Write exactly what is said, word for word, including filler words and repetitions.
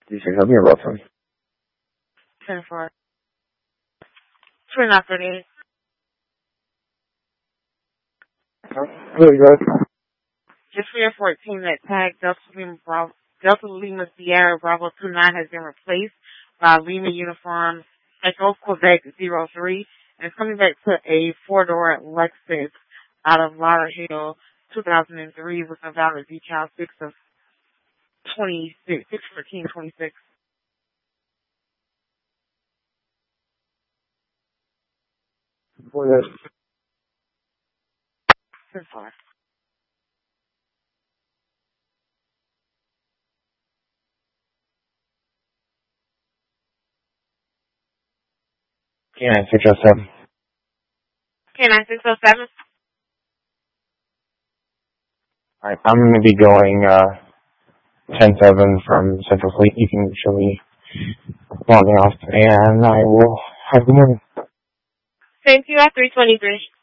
You can help me or Wilson? ten four. Twin operating. Really good. Just for your fourteen, that tag Delta Lima, Bravo, Delta Lima Sierra Bravo two nine has been replaced by Lima Uniform Echo Quebec zero three, and it's coming back to a four-door Lexus out of Lauderhill two thousand three with a valid decal six of twenty-six, six fourteen twenty-six. For this. ten four. K nine six oh seven. K nine six oh seven. Alright, I'm going to be going uh, ten seven from Central Fleet. You can show me logging off, and I will have the morning. Thank you at three twenty-three.